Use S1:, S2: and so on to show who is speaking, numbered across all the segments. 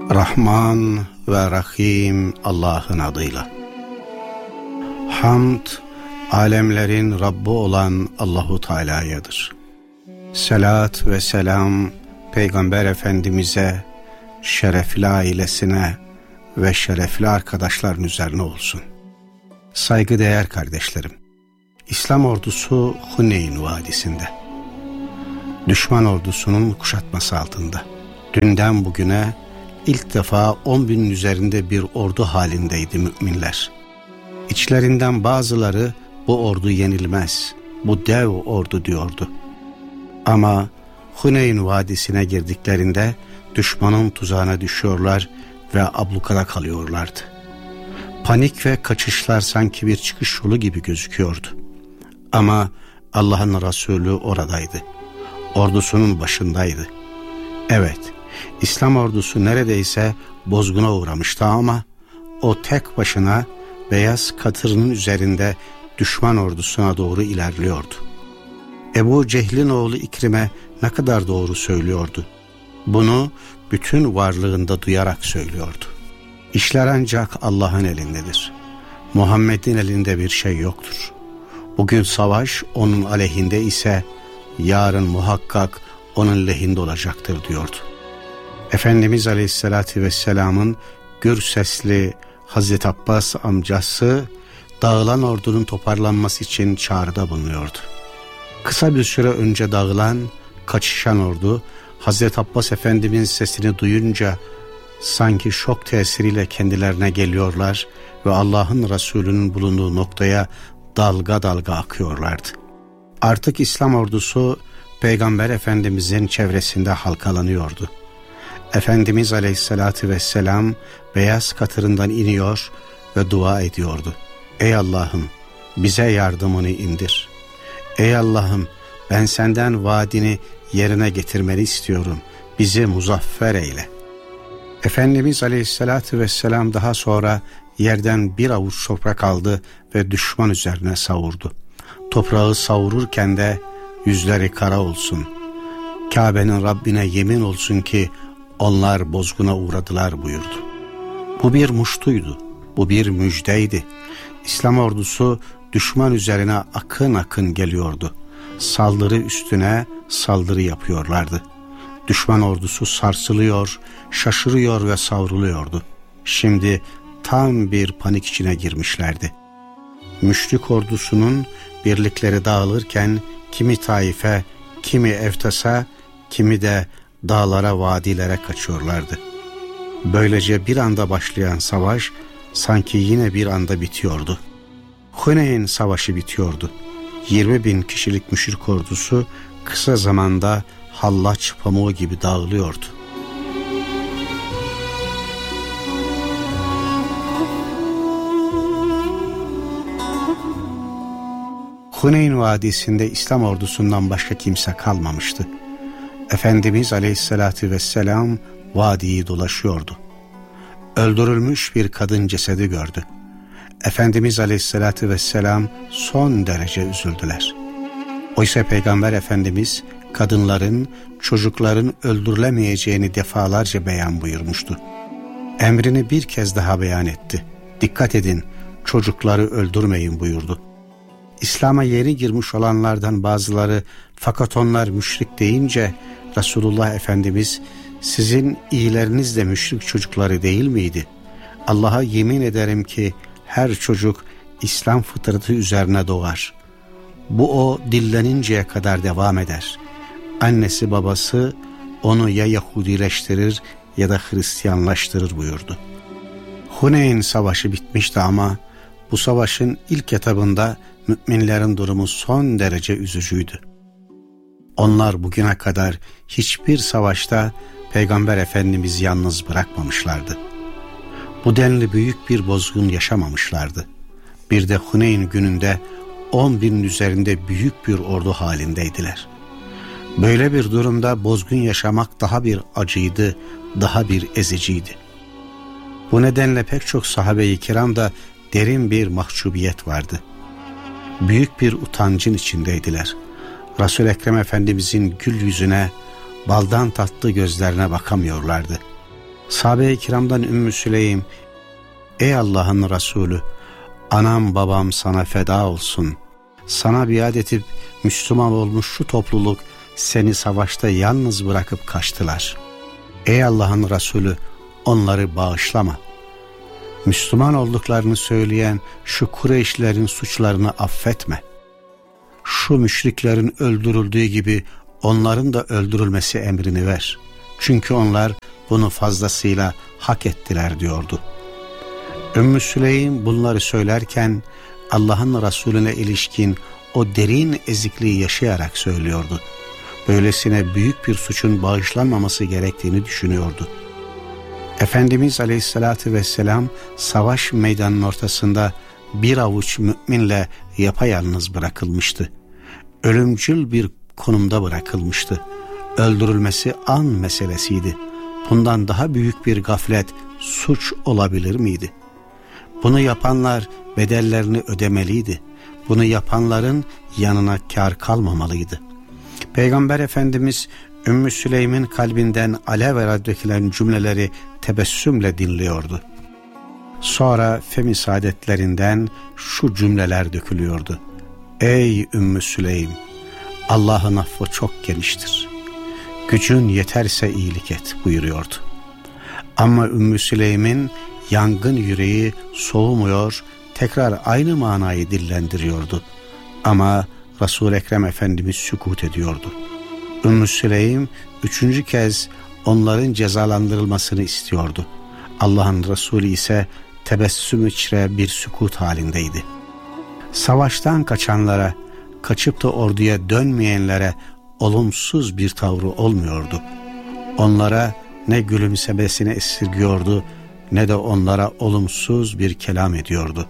S1: Rahman ve Rahim Allah'ın adıyla. Hamd, alemlerin Rabbi olan Allahu Teala'yadır. Selat ve selam Peygamber Efendimiz'e, şerefli ailesine ve şerefli arkadaşların üzerine olsun. Saygıdeğer kardeşlerim, İslam ordusu Huneyn Vadisi'nde, düşman ordusunun kuşatması altında. Dünden bugüne ilk defa 10.000'in üzerinde bir ordu halindeydi müminler. İçlerinden bazıları bu ordu yenilmez, bu dev ordu diyordu. Ama Huneyn Vadisi'ne girdiklerinde düşmanın tuzağına düşüyorlar ve ablukada kalıyorlardı. Panik ve kaçışlar sanki bir çıkış yolu gibi gözüküyordu. Ama Allah'ın Resulü oradaydı. Ordusunun başındaydı. Evet, İslam ordusu neredeyse bozguna uğramıştı ama o tek başına beyaz katırının üzerinde düşman ordusuna doğru ilerliyordu. Ebu Cehil'in oğlu İkrim'e ne kadar doğru söylüyordu. Bunu bütün varlığında duyarak söylüyordu. İşler ancak Allah'ın elindedir. Muhammed'in elinde bir şey yoktur. Bugün savaş onun aleyhinde ise yarın muhakkak onun lehinde olacaktır diyordu. Efendimiz Aleyhisselatü Vesselam'ın gür sesli Hazreti Abbas amcası dağılan ordunun toparlanması için çağrıda bulunuyordu. Kısa bir süre önce dağılan, kaçışan ordu Hazreti Abbas Efendimiz'in sesini duyunca sanki şok tesiriyle kendilerine geliyorlar ve Allah'ın Resulü'nün bulunduğu noktaya dalga dalga akıyorlardı. Artık İslam ordusu Peygamber Efendimiz'in çevresinde halkalanıyordu. Efendimiz Aleyhisselatü Vesselam beyaz katırından iniyor ve dua ediyordu. Ey Allah'ım, bize yardımını indir. Ey Allah'ım, ben senden vaadini yerine getirmeni istiyorum. Bizi muzaffer eyle. Efendimiz Aleyhisselatü Vesselam daha sonra yerden bir avuç toprak aldı ve düşman üzerine savurdu. Toprağı savururken de yüzleri kara olsun, Kabe'nin Rabbine yemin olsun ki onlar bozguna uğradılar buyurdu. Bu bir muştuydu, bu bir müjdeydi. İslam ordusu düşman üzerine akın akın geliyordu. Saldırı üstüne saldırı yapıyorlardı. Düşman ordusu sarsılıyor, şaşırıyor ve savruluyordu. Şimdi tam bir panik içine girmişlerdi. Müşrik ordusunun birlikleri dağılırken kimi Taif'e, kimi Eftas'a, kimi de dağlara, vadilere kaçıyorlardı. Böylece bir anda başlayan savaş sanki yine bir anda bitiyordu. Huneyn Savaşı bitiyordu. 20.000 kişilik müşrik ordusu kısa zamanda hallaç pamuğu gibi dağılıyordu. Huneyn Vadisi'nde İslam ordusundan başka kimse kalmamıştı. Efendimiz Aleyhisselatü Vesselam vadiyi dolaşıyordu. Öldürülmüş bir kadın cesedi gördü. Efendimiz Aleyhisselatü Vesselam son derece üzüldüler. Oysa Peygamber Efendimiz kadınların, çocukların öldürülemeyeceğini defalarca beyan buyurmuştu. Emrini bir kez daha beyan etti. Dikkat edin, çocukları öldürmeyin buyurdu. İslam'a yeni girmiş olanlardan bazıları fakat onlar müşrik deyince Resulullah Efendimiz sizin iyileriniz de müşrik çocukları değil miydi? Allah'a yemin ederim ki her çocuk İslam fıtratı üzerine doğar. Bu o dilleninceye kadar devam eder. Annesi babası onu ya Yahudileştirir ya da Hristiyanlaştırır buyurdu. Huneyn Savaşı bitmişti ama bu savaşın ilk etabında müminlerin durumu son derece üzücüydü. Onlar bugüne kadar hiçbir savaşta Peygamber Efendimiz'i yalnız bırakmamışlardı. Bu denli büyük bir bozgun yaşamamışlardı. Bir de Huneyn gününde 10.000'in üzerinde büyük bir ordu halindeydiler. Böyle bir durumda bozgun yaşamak daha bir acıydı, daha bir eziciydi. Bu nedenle pek çok sahabe-i kiramda derin bir mahcubiyet vardı. Büyük bir utancın içindeydiler. Resul-i Ekrem Efendimizin gül yüzüne, baldan tatlı gözlerine bakamıyorlardı. Sahabe-i kiramdan Ümmü Süleym, ey Allah'ın Resulü, anam babam sana feda olsun. Sana biat edip Müslüman olmuş şu topluluk seni savaşta yalnız bırakıp kaçtılar. Ey Allah'ın Resulü, onları bağışlama. Müslüman olduklarını söyleyen şu Kureyşlerin suçlarını affetme. Şu müşriklerin öldürüldüğü gibi onların da öldürülmesi emrini ver. Çünkü onlar bunu fazlasıyla hak ettiler diyordu. Ümmü Süleym bunları söylerken Allah'ın Resulüne ilişkin o derin ezikliği yaşayarak söylüyordu. Böylesine büyük bir suçun bağışlanmaması gerektiğini düşünüyordu. Efendimiz Aleyhisselatü Vesselam savaş meydanının ortasında bir avuç müminle yapayalnız bırakılmıştı. Ölümcül bir konumda bırakılmıştı. Öldürülmesi an meselesiydi. Bundan daha büyük bir gaflet, suç olabilir miydi? Bunu yapanlar bedellerini ödemeliydi. Bunu yapanların yanına kâr kalmamalıydı. Peygamber Efendimiz Ümmü Süleym'in kalbinden alev dökülen cümleleri tebessümle dinliyordu. Sonra femi saadetlerinden şu cümleler dökülüyordu. Ey Ümmü Süleym, Allah'ın affı çok geniştir. Gücün yeterse iyilik et buyuruyordu. Ama Ümmü Süleym'in yangın yüreği soğumuyor, tekrar aynı manayı dillendiriyordu. Ama Resul-i Ekrem Efendimiz sükût ediyordu. Ümmü Süleym 3. kez onların cezalandırılmasını istiyordu. Allah'ın Resulü ise tebessüm içre bir sükût halindeydi. Savaştan kaçanlara, kaçıp da orduya dönmeyenlere olumsuz bir tavrı olmuyordu. Onlara ne gülümsemesini esirgiyordu ne de onlara olumsuz bir kelam ediyordu.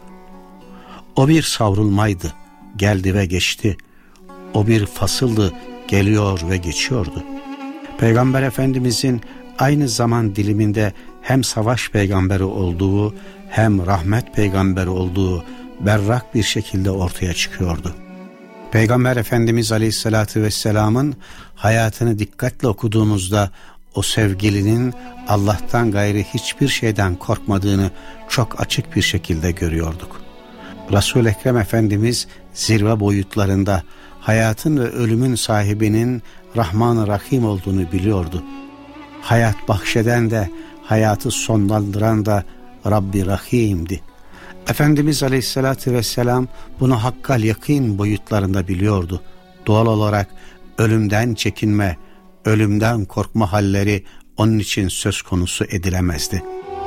S1: O bir savrulmaydı, geldi ve geçti. O bir fasıldı, geliyor ve geçiyordu. Peygamber Efendimizin aynı zaman diliminde hem savaş peygamberi olduğu hem rahmet peygamberi olduğu berrak bir şekilde ortaya çıkıyordu. Peygamber Efendimiz Aleyhisselatü Vesselam'ın hayatını dikkatle okuduğumuzda o sevgilinin Allah'tan gayrı hiçbir şeyden korkmadığını çok açık bir şekilde görüyorduk. Resul-i Ekrem Efendimiz zirve boyutlarında hayatın ve ölümün sahibinin Rahman-ı Rahim olduğunu biliyordu. Hayat bahşeden de hayatı sonlandıran da Rabbi Rahim'di. Efendimiz Aleyhisselatü Vesselam bunu hakkal yakîn boyutlarında biliyordu. Doğal olarak ölümden çekinme, ölümden korkma halleri onun için söz konusu edilemezdi.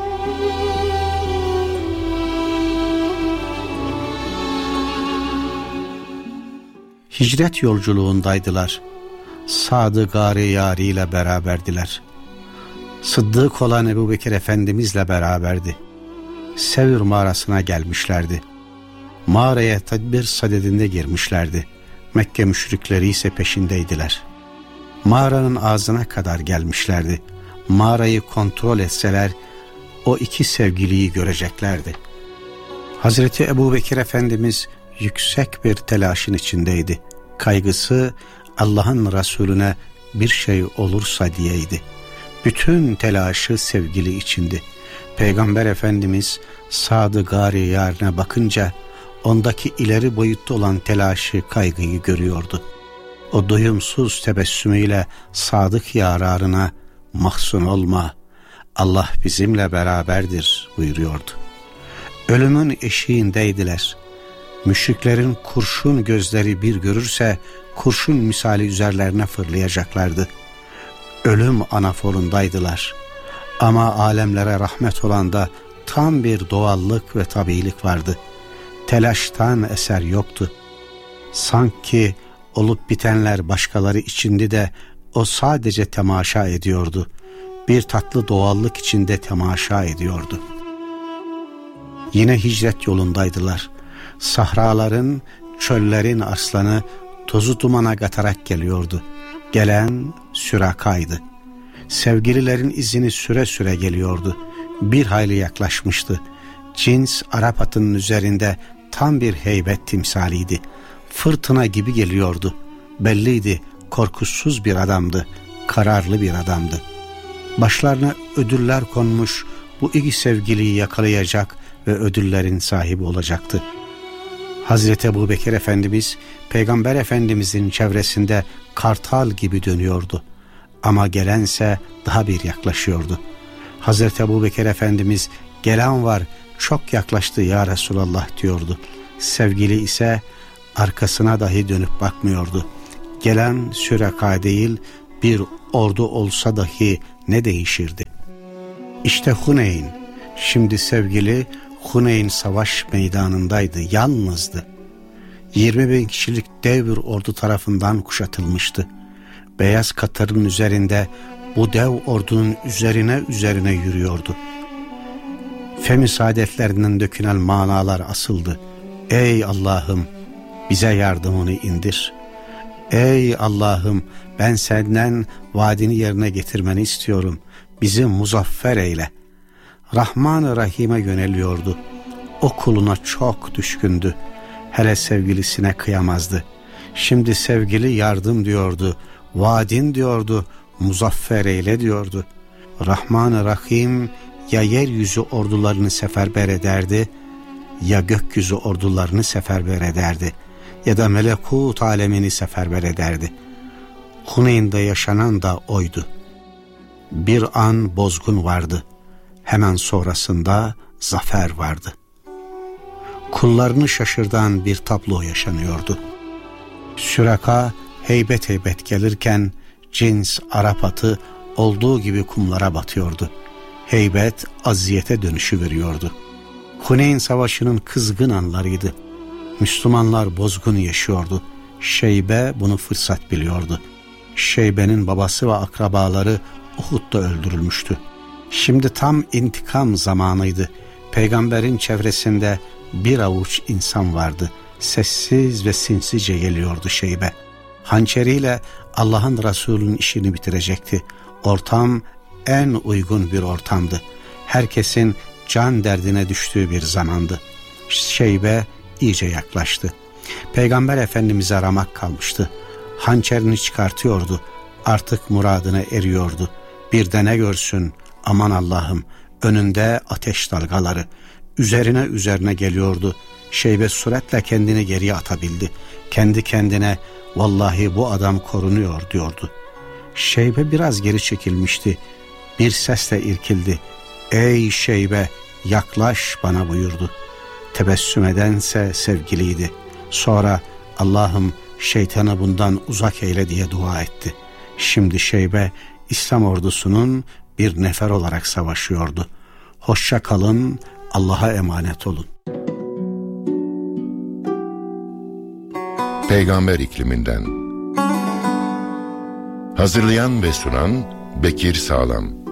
S1: Hicret yolculuğundaydılar. Sadı Gâri yâriyle beraberdiler. Sıddık olan Ebubekir Efendimizle beraberdi. Sevr mağarasına gelmişlerdi. Mağaraya tedbir sadedinde girmişlerdi. Mekke müşrikleri ise peşindeydiler. Mağaranın ağzına kadar gelmişlerdi. Mağarayı kontrol etseler o iki sevgiliyi göreceklerdi. Hazreti Ebubekir Efendimiz yüksek bir telaşın içindeydi. Kaygısı Allah'ın Resulüne bir şey olursa diyeydi. Bütün telaşı sevgili içindi. Peygamber Efendimiz Sadı Gâri Yârine bakınca ondaki ileri boyutta olan telaşı, kaygıyı görüyordu. O doyumsuz tebessümüyle sadık yararına mahzun olma, Allah bizimle beraberdir buyuruyordu. Ölümün eşiğindeydiler. Müşriklerin kurşun gözleri bir görürse kurşun misali üzerlerine fırlayacaklardı. Ölüm anaforundaydılar. Ama alemlere rahmet olan da tam bir doğallık ve tabiilik vardı. Telaştan eser yoktu. Sanki olup bitenler başkaları içindi de o sadece temaşa ediyordu. Bir tatlı doğallık içinde temaşa ediyordu. Yine hicret yolundaydılar. Sahraların, çöllerin arslanı tozu dumana katarak geliyordu. Gelen Süraka'ydı. Sevgililerin izini süre süre geliyordu. Bir hayli yaklaşmıştı. Cins Arap atının üzerinde tam bir heybet timsaliydi. Fırtına gibi geliyordu. Belliydi, korkusuz bir adamdı, kararlı bir adamdı. Başlarına ödüller konmuş, bu iki sevgiliyi yakalayacak ve ödüllerin sahibi olacaktı. Hazreti Ebubekir Efendimiz, Peygamber Efendimizin çevresinde kartal gibi dönüyordu. Ama gelense daha bir yaklaşıyordu. Hazreti Ebubekir Efendimiz, gelen var, çok yaklaştı ya Resulallah diyordu. Sevgili ise arkasına dahi dönüp bakmıyordu. Gelen Süreka değil, bir ordu olsa dahi ne değişirdi? İşte Huneyn. Şimdi sevgili Huneyn savaş meydanındaydı, yalnızdı. 20.000 kişilik dev bir ordu tarafından kuşatılmıştı. Beyaz katırın üzerinde bu dev ordunun üzerine yürüyordu. Fem-i saadetlerinden dökülen manalar asıldı. Ey Allah'ım, bize yardımını indir. Ey Allah'ım, ben senden vaadini yerine getirmeni istiyorum. Bizi muzaffer eyle. Rahman-ı Rahim'e yöneliyordu. O kuluna çok düşkündü. Hele sevgilisine kıyamazdı. Şimdi sevgili yardım diyordu. Vaadin diyordu. Muzaffer eyle diyordu. Rahman-ı Rahim ya yeryüzü ordularını seferber ederdi, ya gökyüzü ordularını seferber ederdi, ya da melekut alemini seferber ederdi. Huneyn'de yaşanan da oydu. Bir an bozgun vardı. Hemen sonrasında zafer vardı. Kullarını şaşırtan bir tablo yaşanıyordu. Süreka heybet heybet gelirken cins Arap atı olduğu gibi kumlara batıyordu. Heybet aziyete dönüşü veriyordu. Huneyn Savaşı'nın kızgın anlarıydı. Müslümanlar bozgun yaşıyordu. Şeybe bunu fırsat biliyordu. Şeybe'nin babası ve akrabaları Uhud'da öldürülmüştü. Şimdi tam intikam zamanıydı. Peygamberin çevresinde bir avuç insan vardı. Sessiz ve sinsice geliyordu Şeybe. Hançeriyle Allah'ın Resulü'nün işini bitirecekti. Ortam en uygun bir ortamdı. Herkesin can derdine düştüğü bir zamandı. Şeybe iyice yaklaştı. Peygamber Efendimiz'e aramak kalmıştı. Hançerini çıkartıyordu. Artık muradına eriyordu. Bir de ne görsün, aman Allah'ım, önünde ateş dalgaları. Üzerine geliyordu. Şeybe suretle kendini geriye atabildi. Kendi kendine vallahi bu adam korunuyor diyordu. Şeybe biraz geri çekilmişti. Bir sesle irkildi. Ey Şeybe, yaklaş bana buyurdu. Tebessüm edense sevgiliydi. Sonra Allah'ım şeytanı bundan uzak eyle diye dua etti. Şimdi Şeybe İslam ordusunun bir nefer olarak savaşıyordu. Hoşça kalın, Allah'a emanet olun.
S2: Peygamber ikliminden. Hazırlayan ve sunan Bekir Sağlam.